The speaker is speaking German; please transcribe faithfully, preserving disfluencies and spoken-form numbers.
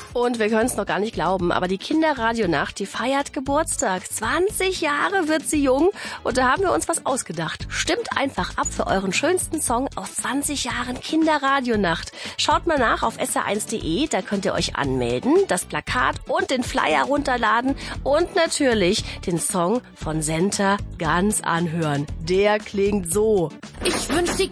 Und wir können es noch gar nicht glauben, aber die Kinderradionacht, die feiert Geburtstag. zwanzig Jahre wird sie jung und da haben wir uns was ausgedacht. Stimmt einfach ab für euren schönsten Song aus zwanzig Jahren Kinderradionacht. Schaut mal nach auf S R eins punkt de, da könnt ihr euch anmelden, das Plakat und den Flyer runterladen und natürlich den Song von Senta ganz anhören. Der klingt so. Ich wünsch die